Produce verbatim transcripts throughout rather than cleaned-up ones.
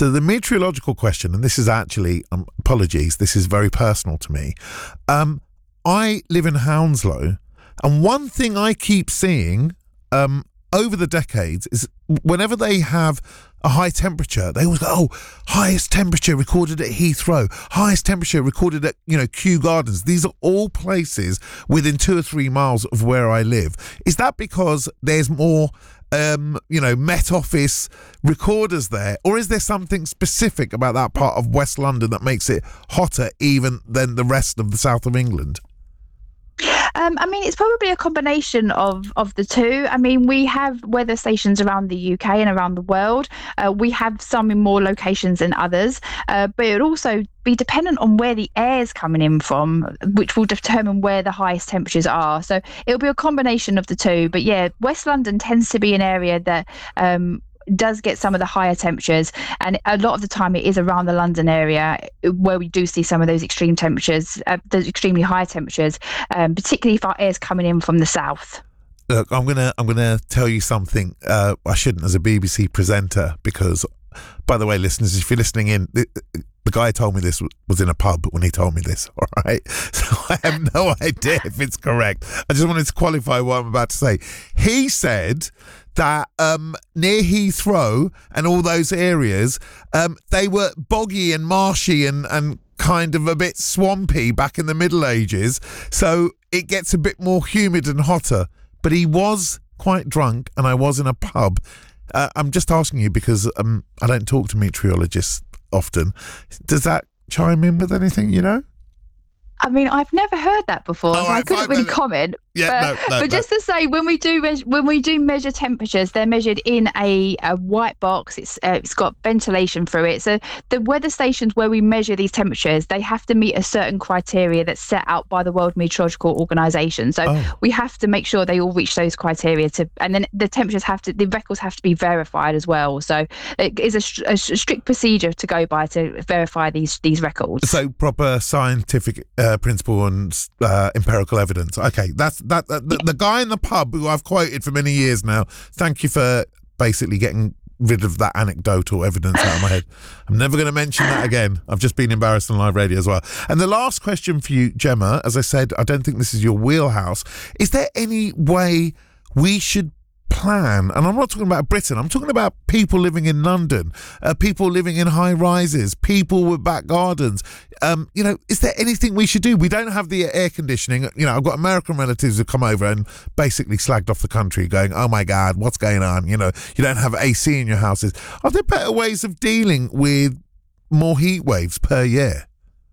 So the meteorological question, and this is actually, um, apologies, this is very personal to me. Um, I live in Hounslow, and one thing I keep seeing um, over the decades is whenever they have a high temperature, they always go, oh, highest temperature recorded at Heathrow, highest temperature recorded at, you know, Kew Gardens. These are all places within two or three miles of where I live. Is that because there's more, um, you know, Met Office recorders there? Or is there something specific about that part of West London that makes it hotter even than the rest of the south of England? Um, I mean, it's probably a combination of, of the two. I mean, we have weather stations around the U K and around the world. Uh, we have some in more locations than others, uh, but it would also be dependent on where the air's coming in from, which will determine where the highest temperatures are. So it'll be a combination of the two. But yeah, West London tends to be an area that um, does get some of the higher temperatures, and a lot of the time it is around the London area where we do see some of those extreme temperatures, uh, those extremely high temperatures, um, particularly if our air's coming in from the south. Look, I'm gonna I'm gonna tell you something. Uh, I shouldn't as a B B C presenter, because, by the way, listeners, if you're listening in, the, the guy who told me this was in a pub when he told me this. All right, so I have no idea if it's correct. I just wanted to qualify what I'm about to say. He said that um, near Heathrow and all those areas, um, they were boggy and marshy and, and kind of a bit swampy back in the Middle Ages. So it gets a bit more humid and hotter. But he was quite drunk, and I was in a pub. Uh, I'm just asking you because um, I don't talk to meteorologists often. Does that chime in with anything, you know? I mean, I've never heard that before, Oh, so I right, couldn't fine, really no, no. comment. Yeah, but, no, no, but no. just to say, when we do measure, when we do measure temperatures, they're measured in a, a white box. It's uh, it's got ventilation through it. So the weather stations where we measure these temperatures, they have to meet a certain criteria that's set out by the World Meteorological Organization. So Oh. we have to make sure they all reach those criteria. To and then the temperatures have to, the records have to be verified as well. So it is a, str- a strict procedure to go by to verify these these records. So proper scientific uh, principle and uh, empirical evidence. Okay, that's that. that the, the guy in the pub who I've quoted for many years now. Thank you for basically getting rid of that anecdotal evidence out of my head. I'm never going to mention that again. I've just been embarrassed on live radio as well. And the last question for you, Gemma, as I said, I don't think this is your wheelhouse. Is there any way we should plan, and I'm not talking about Britain, I'm talking about people living in London, uh, people living in high rises, people with back gardens, um, you know, is there anything we should do? We don't have the air conditioning. You know, I've got American relatives who come over and basically slagged off the country going, oh my God, what's going on? You know, you don't have A C in your houses. Are there better ways of dealing with more heat waves per year?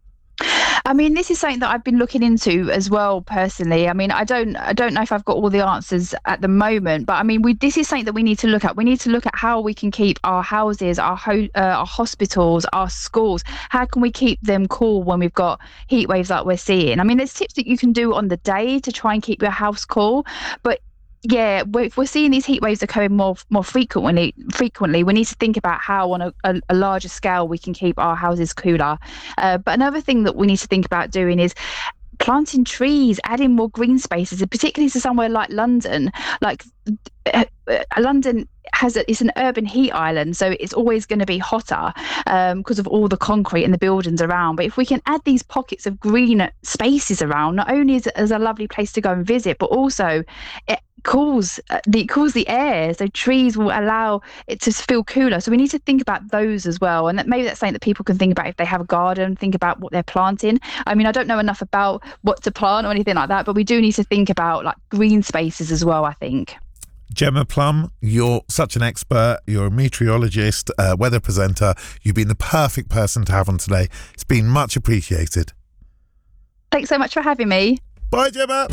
I mean, this is something that I've been looking into as well personally. I mean, I don't I don't know if I've got all the answers at the moment, but I mean, we this is something that we need to look at. We need to look at how we can keep our houses, our ho- uh, our hospitals, our schools. How can we keep them cool when we've got heat waves like we're seeing? I mean, there's tips that you can do on the day to try and keep your house cool, but yeah, if we're seeing these heat waves occurring more more frequently, frequently, we need to think about how, on a, a, a larger scale, we can keep our houses cooler. Uh, but another thing that we need to think about doing is planting trees, adding more green spaces, and particularly to somewhere like London. Like uh, uh, London has a, it's an urban heat island, so it's always going to be hotter um, because of all the concrete and the buildings around. But if we can add these pockets of green spaces around, not only is it as a lovely place to go and visit, but also it cools uh, the cools the air, so trees will allow it to feel cooler. So we need to think about those as well, and that maybe that's something that people can think about if they have a garden. Think about what they're planting. I mean, I don't know enough about what to plant or anything like that, but we do need to think about like green spaces as well, I think. Gemma Plum, you're such an expert. You're a meteorologist, uh, weather presenter. You've been the perfect person to have on today. It's been much appreciated. Thanks so much for having me. Bye, Gemma.